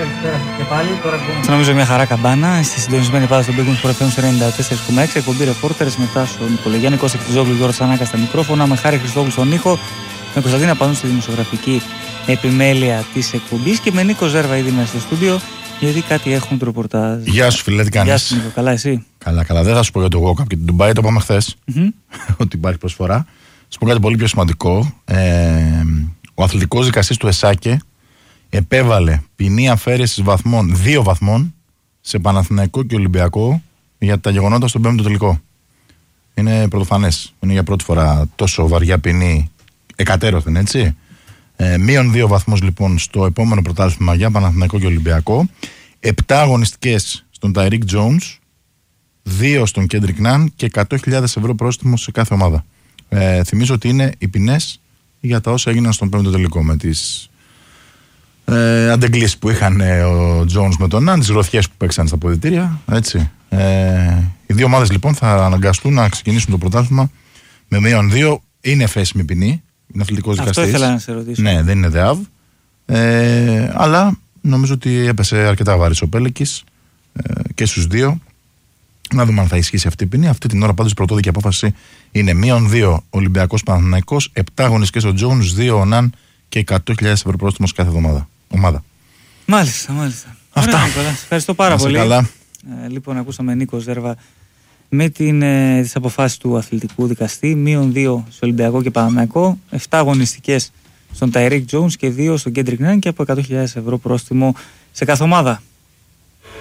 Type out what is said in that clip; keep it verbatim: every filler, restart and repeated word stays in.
καλησπέρα και πάλι. Τώρα νομίζω μια χαρά καμπάνα. Είστε συντονισμένοι πάντα στον Big Wings εφ εμ ενενήντα τέσσερα κόμμα έξι. Εκπομπή Reporters μετά στον Νικολογιάννη, Κώστα Χτιζόγλου, Γιώργο Σανάκα στα μικρόφωνα. Με Χάρη Χριστόγλου στον ήχο. Με Κωνσταντίνα Πανού στη δημοσιογραφική επιμέλεια τη εκπομπή. Και με Νίκο Ζέρβα ήδη μέσα στο στούντιο. Γιατί κάτι έχουν το ρεπορτάζ. Γεια σου, φίλε, τι κάνεις? Γεια σου, Νίκο. Καλά, εσύ? Καλά, καλά. Δεν θα σου πω για το walk-up και την Ντουμπάι, το είπαμε χθες. Mm-hmm. Ότι υπάρχει προσφορά. Σου πω κάτι πολύ πιο σημαντικό. Ε, ο αθλητικός δικαστής του ΕΣΑΚΕ επέβαλε ποινή αφαίρεσης βαθμών, δύο βαθμών σε Παναθηναϊκό και Ολυμπιακό για τα γεγονότα στον πέμπτο τελικό. Είναι πρωτοφανές. Είναι για πρώτη φορά τόσο βαριά ποινή εκατέρωθεν, έτσι. Ε, μείον δύο βαθμούς λοιπόν στο επόμενο πρωτάθλημα για Παναθηναϊκό και Ολυμπιακό. Επτά αγωνιστικές στον Ταϊρίκ Τζόουνς, δύο στον Κέντρικ Ναν και εκατό χιλιάδες ευρώ πρόστιμο σε κάθε ομάδα. Ε, θυμίζω ότι είναι οι ποινές για τα όσα έγιναν στον πέμπτο τελικό με τις ε, αντεγκλήσεις που είχαν ε, ο Τζόουνς με τον Ναν, τις γροθιές που παίξαν στα αποδυτήρια. Έτσι. Ε, οι δύο ομάδες λοιπόν θα αναγκαστούν να ξεκινήσουν το πρωτάθλημα με μείον δύο. Είναι εφέσιμη ποινή. Είναι αθλητικός δικαστής. Αυτό ήθελα να σε ρωτήσω. Ναι, δεν είναι ΔΕΑΒ. Ε, αλλά νομίζω ότι έπεσε αρκετά βάρης ο Πέλεκης ε, και στους δύο. Να δούμε αν θα ισχύσει αυτή η ποινή. Αυτή την ώρα πάντως η πρωτόδικη απόφαση είναι μείον δύο Ολυμπιακός Παναθηναϊκός, επτά αγωνιστικές ο Τζόουνς, δύο ο Ναν και εκατό χιλιάδες ευρώ πρόστιμο σε κάθε εβδομάδα. Ομάδα. Μάλιστα, μάλιστα. Αυτά. Ωραία, ευχαριστώ πάρα πολύ. Καλά. Ε, λοιπόν, ακούσαμε Νίκο Ζέρβα με την, ε, τις αποφάσεις του αθλητικού δικαστή. Μείον δύο στο Ολυμπιακό και Παναθηναϊκό, επτά αγωνιστικές στον Ταϊρίκ Τζόουνς και δύο στον Κέντρικ Ναν και από εκατό χιλιάδες ευρώ πρόστιμο σε κάθε ομάδα.